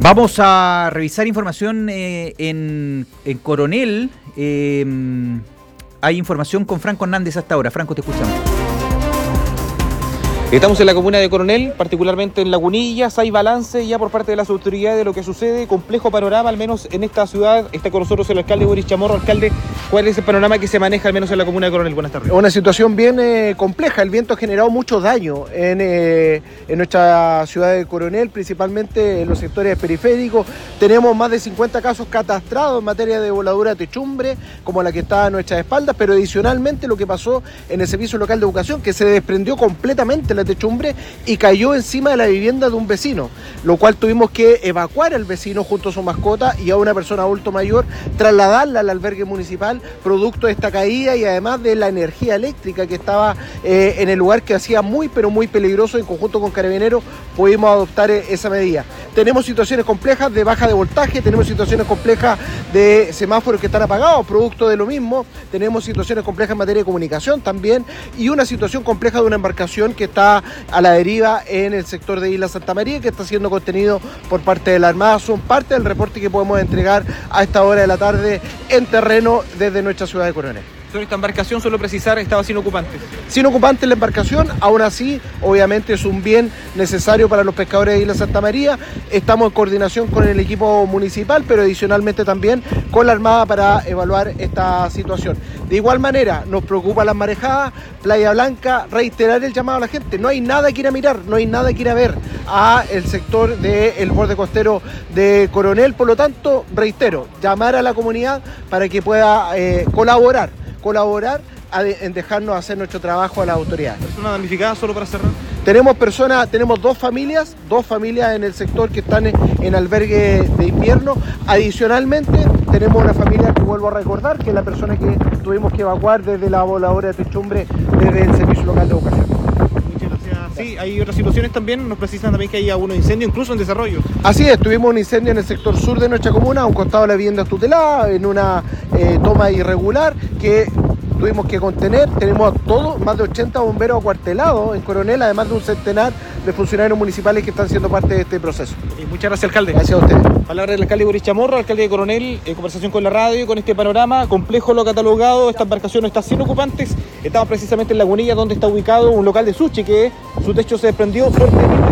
Vamos a revisar información en Coronel. Hay información con Franco Hernández hasta ahora. Franco, te escuchamos. Estamos en la comuna de Coronel, particularmente en Lagunillas. Hay balance ya por parte de las autoridades de lo que sucede. Complejo panorama, al menos en esta ciudad. Está con nosotros el alcalde Boris Chamorro. Alcalde, ¿cuál es el panorama que se maneja al menos en la comuna de Coronel? Buenas tardes. Una situación bien compleja. El viento ha generado mucho daño en nuestra ciudad de Coronel, principalmente en los sectores periféricos. Tenemos más de 50 casos catastrados en materia de voladura de techumbre, como la que está a nuestras espaldas, pero adicionalmente lo que pasó en el servicio local de educación, que se desprendió completamente la techumbre y cayó encima de la vivienda de un vecino, lo cual tuvimos que evacuar al vecino junto a su mascota y a una persona adulto mayor, trasladarla al albergue municipal producto de esta caída y además de la energía eléctrica que estaba en el lugar, que hacía muy pero muy peligroso. En conjunto con Carabineros pudimos adoptar esa medida. Tenemos situaciones complejas de baja de voltaje, tenemos situaciones complejas de semáforos que están apagados, producto de lo mismo. Tenemos situaciones complejas en materia de comunicación también, y una situación compleja de una embarcación que está a la deriva en el sector de Isla Santa María, que está siendo contenido por parte de la Armada. Son parte del reporte que podemos entregar a esta hora de la tarde en terreno desde nuestra ciudad de Coronel. Sobre esta embarcación, solo precisar, estaba sin ocupantes. Sin ocupantes la embarcación, aún así, obviamente es un bien necesario para los pescadores de Isla Santa María. Estamos en coordinación con el equipo municipal, pero adicionalmente también con la Armada para evaluar esta situación. De igual manera, nos preocupa las marejadas, Playa Blanca, reiterar el llamado a la gente. No hay nada que ir a mirar, no hay nada que ir a ver a el sector del borde costero de Coronel. Por lo tanto, reitero, llamar a la comunidad para que pueda colaborar en dejarnos hacer nuestro trabajo a las autoridades. ¿Personas damnificadas, solo para cerrar? Tenemos dos familias en el sector que están en albergue de invierno. Adicionalmente, tenemos una familia que vuelvo a recordar, que es la persona que tuvimos que evacuar desde la voladora de techumbre desde el servicio local de educación. Muchas gracias. Sí, hay otras situaciones también, nos precisan también que haya algunos incendios, incluso en desarrollo. Así es, tuvimos un incendio en el sector sur de nuestra comuna, a un costado de la vivienda tutelada, en una toma irregular que tuvimos que contener. Tenemos más de 80 bomberos acuartelados en Coronel, además de un centenar de funcionarios municipales que están siendo parte de este proceso. Muchas gracias, alcalde. Gracias a ustedes. Palabra del alcalde Boris Chamorro, alcalde de Coronel, conversación con la radio, con este panorama complejo lo catalogado. Esta embarcación no está sin ocupantes. Estamos precisamente en Lagunillas, donde está ubicado un local de sushi que su techo se desprendió fuertemente.